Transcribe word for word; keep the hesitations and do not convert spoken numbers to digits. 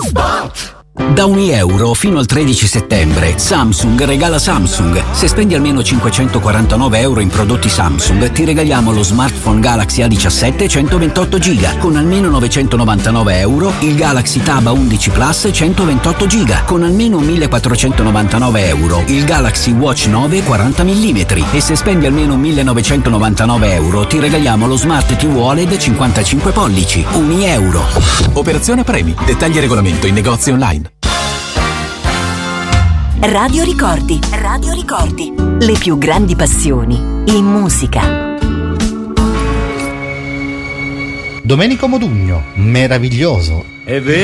Spot! Da un euro fino al tredici settembre Samsung regala Samsung. Se spendi almeno cinquecentoquarantanove euro in prodotti Samsung ti regaliamo lo smartphone Galaxy A diciassette centoventotto giga. Con almeno novecentonovantanove euro il Galaxy Tab A undici Plus centoventotto giga. Con almeno millequattrocentonovantanove euro il Galaxy Watch nove quaranta millimetri. E se spendi almeno millenovecentonovantanove euro ti regaliamo lo Smart T V O L E D cinquantacinque pollici. Un euro. Operazione premi. Dettagli e regolamento in negozi online. Radio Ricordi, Radio Ricordi, le più grandi passioni in musica. Domenico Modugno, meraviglioso. È vero.